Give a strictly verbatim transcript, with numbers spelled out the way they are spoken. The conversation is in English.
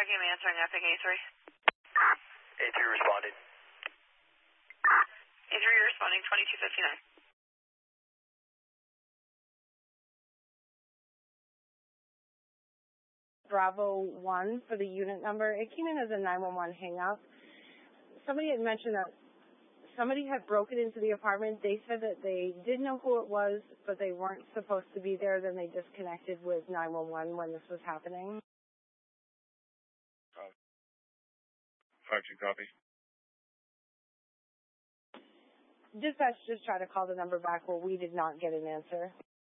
Tracking and answering Epic A three. A three responded. A three responding twenty-two fifty-nine. Bravo one for the unit number. It came in as a nine one one hang-up. Somebody had mentioned that somebody had broken into the apartment. They said that they did know who it was, but they weren't supposed to be there. Then they disconnected with nine one one when this was happening. Uh, five two copy. Dispatch just tried to call the number back where we did not get an answer.